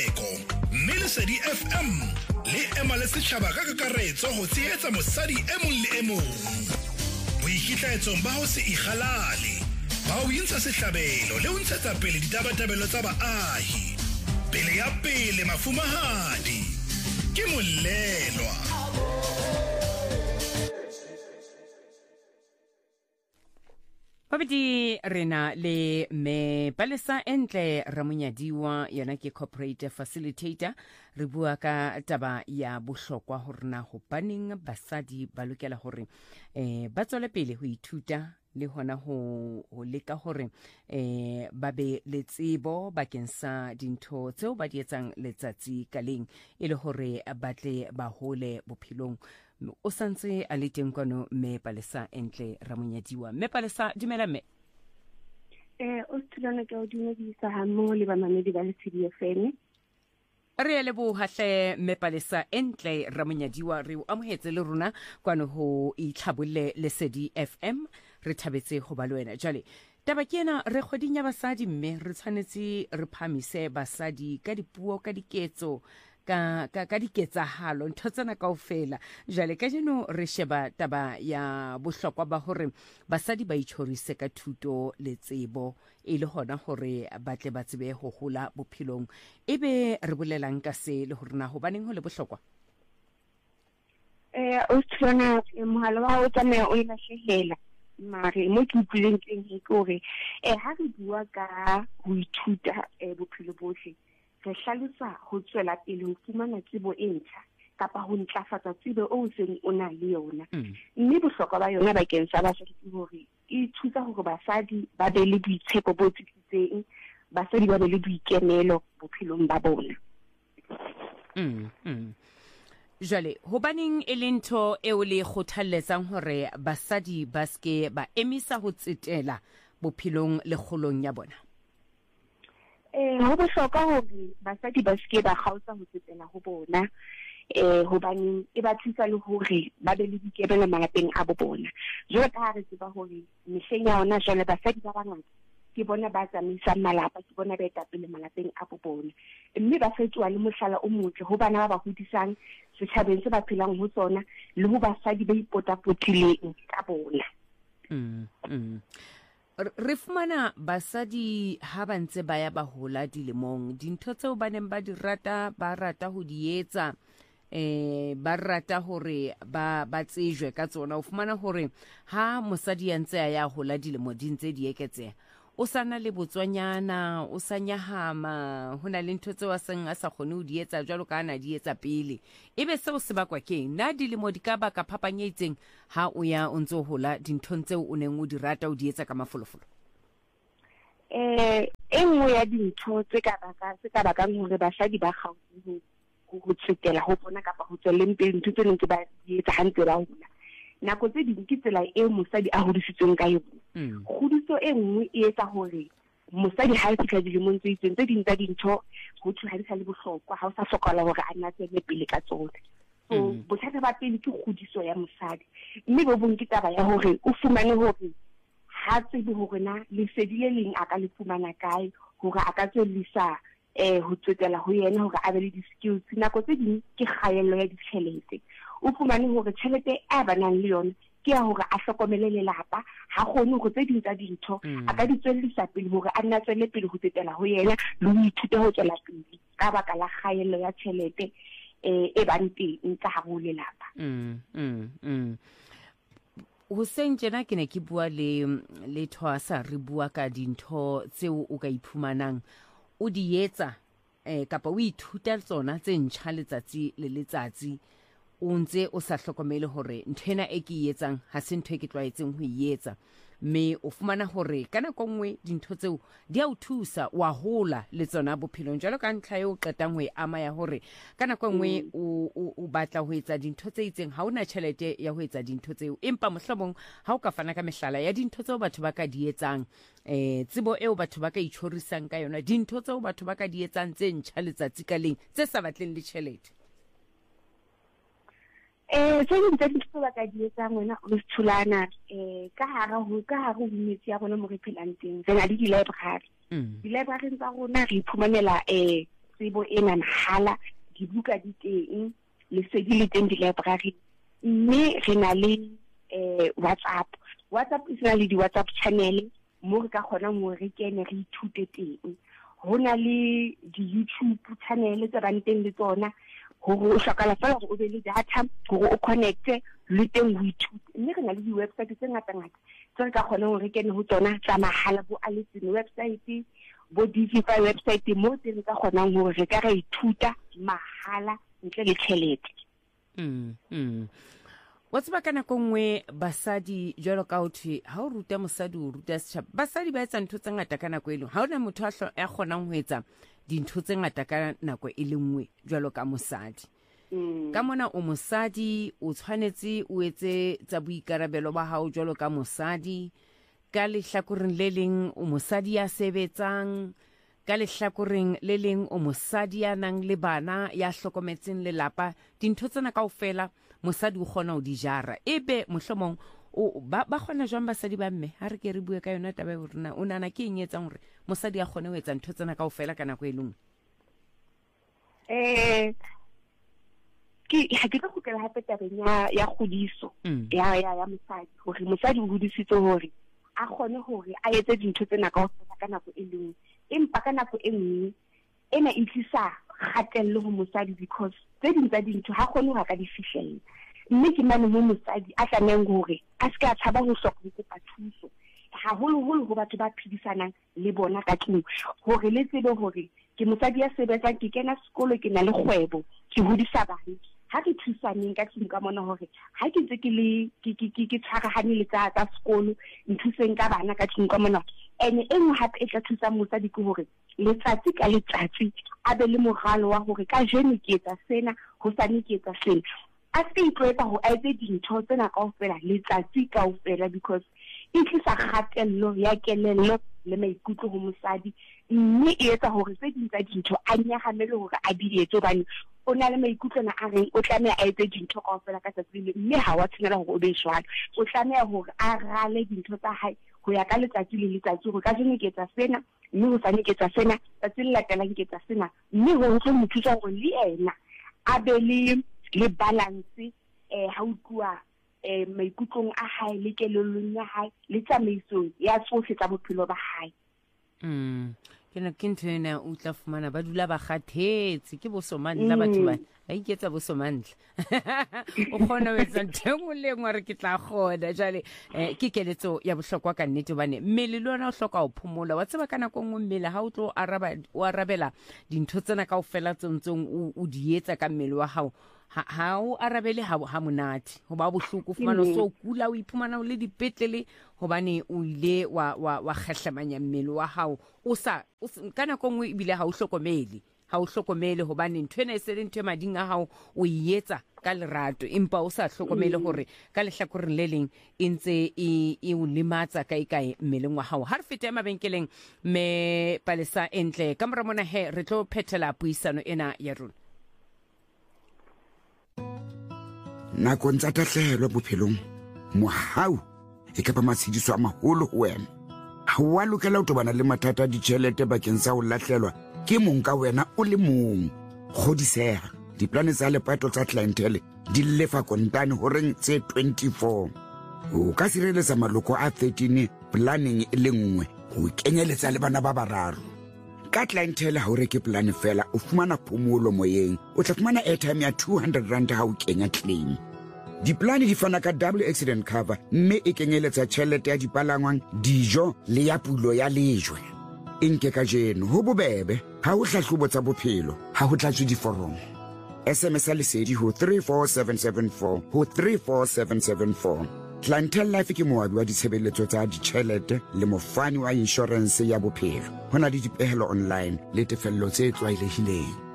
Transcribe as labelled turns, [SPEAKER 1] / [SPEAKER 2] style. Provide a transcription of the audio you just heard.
[SPEAKER 1] mme Lesedi FM le ema le setjhaba ka kakaretso ho tshehetsa mosadi e mong le e mong. Boikitlaetsong ba ho se ikgalale, ba ho intsha sehlabelo le ho ntshetsa pele ditabatabelo tsa baahi. Pele ya pele mafumahadi ke Molelwa.
[SPEAKER 2] Babedi rena le me Palesa Entle Ramonyadiwa yona ke corporate facilitator re bua ka taba ya bohlokwa ho rena ho banning basadi ba lokela hore ba tswele pele ho ithuta le hona ho leka hore ba be le tsebo bakeng sa dintho tseo ba di etsang letsatsi ka leng e le hore ba tle ba hole bophelong. O santse a le teng kwano me Palesa Entle Ramonyadiwa. Me Palesa, dumela me.
[SPEAKER 3] O tsholana ka o dumedisa ha mo le ba mamedi ba Lesedi FM.
[SPEAKER 2] Re le bo hahle me Palesa Entle Ramonyadiwa re o amohetse le rona kwano ho itlhabolle Lesedi FM re thabetse go ba le wena. Jale taba ke ena re kgodinya basadi mme re tshwanetse re phamise basadi ka dipuo ka diketso ka diketsahalo ntho tsena kaofela. Jale ka jeno re sheba taba ya bohlokwa ba hore basadi ba ithorise ka thuto le tsebo e le hona hore ba tle ba tsebe ho hola bophelong. Ebe re bolelang ka se le hore na ho baneng ho le bohlokwa?
[SPEAKER 3] O tsona mohala wa o tsamaya o ilahlehela mare mo ke utlwileng teng ke hore ha re bua ka ho ithuta bophelo bohle re hlalosa ho tswela pele ho fumana tsebo e ntjha kapa ho ntlafatsa tsebo o seng o na le yona. Mme bohlokwa ba yona bakeng sa basadi ke hore e thusa hore basadi ba be le boitshepo bo tsitsitseng, basadi ba be le boikemelo bophelong ba bona.
[SPEAKER 2] Jale hobaneng e le ntho eo le kgothalletsang hore basadi ba ske ba emisa ho tsetela bophelong le kgolong ya bona?
[SPEAKER 3] Ho bohlokwa hore basadi ba ske ba kgaotsa ho tsetela ho bona hobane e ba thusa le hore ba be le dikebelo malapeng a bo bona. Jwale ka ha re tseba hore mehleng ya hona jwale basadi ba bangata ke bona ba tsamaisang malapa, ke bona ba etapele malapeng a bo bona, mme ba fetoha le mohlala o motle ho bana ba ba hodisang setjhabeng se ba phelang ho sona le ho basadi ba ipotapotileng ka bona.
[SPEAKER 2] Re fumana basadi ha ba ntse ba ya ba hola dilemong dintho tseo ba neng ba di rata ba rata ho di etsa ba rata hore ba tsejwe ka tsona. O fumana hore ha mosadi ya ntse ya hola dilemo di ntse di eketseha o sana le botswanyana, o sa nyahama, hona le ntho tseo a seng a sa kgone ho di etsa jwalo ka ana di etsa pele. Ebe seo se bakwa keng? Na dilemo di ka baka phapang e itseng ha o ya o ntse hola dinthong tseo o neng o di rata o di etsa ka mafolofolo?
[SPEAKER 3] E nngwe ya dintho tse ka bakang hore basadi ba kgaotse ho tsetela ho bona kapa ho tswelleng pele ntho tse neng ke ba di etsa hantle ba hola. Nako tse ding ke tsela e mosadi a hodisitsweng ka yona. Kgodiso e nngwe e etsa hore mosadi ha e fihla dilemong tse itseng tse ding tsa dintho ho thwe ha di sa le bohlokwa, ha o sa hlokahala hore a nna tswele pele ka tsona. So bothata ba pele ke kgodiso ya mosadi, mme bo bong ke taba ya hore o fumane hore ha tsebe hore na lesedi le leng a ka le fumana kae hore a ka tswellisa ho tsetela ho yena hore a be le di-skills. Nako tse ding ke kgaello ya ditjhelete, o fumane hore tjhelete e ba nang le yona ke ya hore a hlokomele lelapa, ha kgone hore tse ding tsa dintho a ka di tswellisa pele hore a nna tswelle pele ho tsetela ho yena le ho ithuta ho tswela pele ka baka la kgaello ya tjhelete e bang teng ka hare ho lelapa.
[SPEAKER 2] Hoseng tjena ke ne ke bua le Thwasa re bua ka dintho tseo o ka iphumanang o di etsa kapa o ithuta tsona tse ntjha letsatsi le letsatsi o ntse o sa hlokomele hore nthwena e ke etsang ha se ntho e ke tlwaetseng ho etsa, mme o fumana hore ka nako nngwe dintho tseo di a o thusa wa hola le tsona bophelong jalo ka ntlha eo qetang ho e ama ya hore ka nako nngwe o batla ho etsa dintho tse itseng ha ona tjhelete ya ho etsa dintho tseo, empa mohlomong ha o ka fana ka mehlala ya dintho tseo batho ba ka di etsang tsebo eo batho ba ka ithorisang ka yona, dintho tseo batho ba ka di etsang tse ntjha letsatsi ka leng tse sa batleng le tjhelete.
[SPEAKER 3] Tse ding tsa dintho ba ka di etsang wena o thulana ka hare ho metsi ya rona mo re phelang teng re na le di-library. Di-library tsa rona re iphumanela tsebo ena mahala, dibuka di teng, lesedi le teng di-library. Mme re na le WhatsApp e na le di-WhatsApp channel mo re ka kgonang hore re kene re ithute teng. Ho na le di-YouTube channel tse bang teng le tsona, hore o hlokahala fela hore o be le data hore o connecte le teng ho ithute. Mme re na le di-website tse ngata-ngata tse re ka kgonang hore re kene ho tsona tsa mahala, bo Alison website, bo Digify website, mo tse re ka kgonang hore re ka re ithuta mahala ntle le tjhelete.
[SPEAKER 2] Wa tseba ka nako nngwe basadi jwalo ka uthi ha o ruta mosadi o ruta setjhaba, basadi ba etsa ntho tse ngata ka nako e le, ha ona motho a kgonang ho etsa dintho tse ngata ka nako e le nngwe jwalo ka mosadi. Ka mona o mosadi o tshwanetse o etse tsa boikarabelo ba hao jwalo ka mosadi, ka lehlakoreng le leng o mosadi ya sebetsang, ka lehlakoreng le leng o mosadi ya nang le bana, ya hlokometseng lelapa. Dintho tsena kaofela mosadi o kgona ho di jara. Ebe mohlomong ba kgona jwang basadi ba mme? Ha re ke re bue ka yona taba ho rena, o nana ke eng etsang hore mosadi a kgone ho etsa ntho tsena kaofela ka nako e lengwe?
[SPEAKER 3] Ha ke tlo kgutlela hape tabeng ya kgodiso ya mosadi, hore mosadi o hodisitswe hore a kgone hore a etse dintho tsena kaofela ka nako e lengwe. Empa ka nako e nngwe ena e tlisa kgatello ho mosadi, because tse ding tsa dintho ha kgone ho ka di fihlella. Mme ke mane mo mosadi a tlamehang hore a se ka tshaba ho hloka ho kopa thuso, haholoholo ho batho ba phedisanang le bona ka tlung, hore le tsebe hore ke mosadi ya sebetsang, ke kena sekolo, ke na le kgwebo, ke hodisa bana. Ha ke thusaneng ka tlung ka mona, hore ha ke ntse ke tshwarahane le tsa sekolo, nthuseng ka bana ka tlung ka mona. Ene e nngwe hape e tla thusa mosadi ke hore letsatsi ka letsatsi a be le moralo wa hore ka jeno ke etsa sena, hosane ke etsa sena. A se itlwaetsa ho a etse dintho tsena kaofela letsatsi kaofela, because e tlisa kgatello ya kelello le maikutlo ho mosadi. Mme e etsa hore tse ding tsa dintho a nyahamele hore a di etse, hobane o na le maikutlo a reng o tlameha a etse dintho kaofela ka tsatsi le, mme ha wa tshwanela hore o be jwalo. O tlameha hore a rale dintho tsa hae ho ya ka letsatsi le letsatsi, hore ka jeno ke etsa sena, mme ho sane ke etsa sena, tsatsi le latelang ke etsa sena. Mme ho tlo mo thusa hore le ena a be le balance ha o tluwa maikutlong a hae le kelellong ya hae le tsamaisong ya tsohle tsa bophelo ba hae.
[SPEAKER 2] Ke ntho ena o tla fumana ba dula ba kgathetse ke bosomandla batho ba iketsa bosomandla. O kgona ho etsa ntho engwe le engwe re ke tla kgona. Jwale ke keletso ya bohlokwa ka nnete, hobane mmele le ona o hloka ho phomola. Wa tseba ka nako nngwe mmele ha o tlo arabela dintho tsena kaofela tse ntsong o di etsa ka mmele wa hao, ha o arabele ha monate, ho ba bohloko fumana so kula, o iphumana o le dipetlele hobane o ile wa kgahlamanya mmele wa hao. Ka nako nngwe ebile ha o hlokomele hobane ntho ena e se le ntho mading a hao o etsa ka lerato, empa o sa hlokomele hore ka lehlakoreng le leng e ntse e o lematsa kae mmeleng wa hao. Ha re fete mabenkeleng me Palesa entle ka mora mona re tlo phethela puisano ena ya rona.
[SPEAKER 4] Nakong tsa tahlehelo bophelong, mohau e ka ba matshediso a maholo ho wena. Ha wa lokela ho tobana le mathata a ditjhelete bakeng sa ho lahlelwa ke mong ka wena o le mong. Kgodiseha, diplane tsa lepato tsa clientele di lefa kontane ho reng tse 24. O ka sireletsa maloko a 13 planning e le nngwe, ho kenyeletsa le bana ba bararo. Ka clientele ha o reke plane fela o fumana phomolo moyeng, o tla fumana airtime ya 200 rand ha o kenya claim. Diplane di fana ka double accident cover, mme e kenyeletsa tjhelete ya dipalangwang, dijo le ya pulo ya lejwe. Nke ka jeno ho bobebe, ha o hlahlobo tsa bophelo, ha ho tlatswe diforomo. SMS a lesedi ho 34774 ho 34774. Clientele Life ke moabi wa ditshebeletso tsa ditjhelete le mofani wa insurance ya bophelo. Hona le dipehelo online le tefello tse tlwaelehileng.